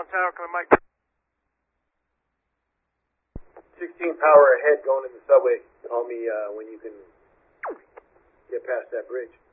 Tower, can I make 16 power ahead going in the subway. Call me when you can get past that bridge.